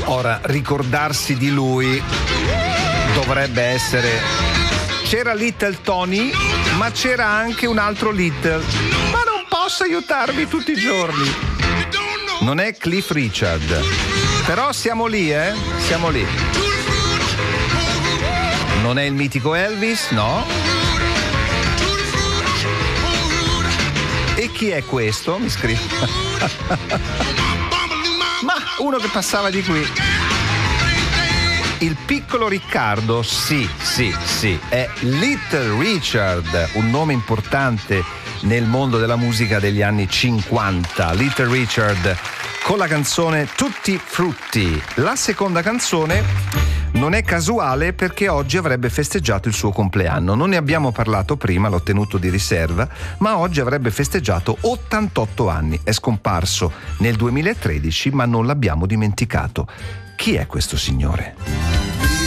Ora, ricordarsi di lui dovrebbe essere... C'era Little Tony, ma c'era anche un altro Little. Ma non posso aiutarvi tutti i giorni. Non è Cliff Richard. Però siamo lì, Siamo lì. Non è il mitico Elvis, no? E chi è questo? Mi scrive. Ma uno che passava di qui. Il piccolo Riccardo, sì, è Little Richard, un nome importante nel mondo della musica degli anni 50. Little Richard con la canzone Tutti Frutti. La seconda canzone non è casuale perché oggi avrebbe festeggiato il suo compleanno. Non ne abbiamo parlato prima, l'ho tenuto di riserva, ma oggi avrebbe festeggiato 88 anni. È scomparso nel 2013, ma non l'abbiamo dimenticato. Chi è questo signore?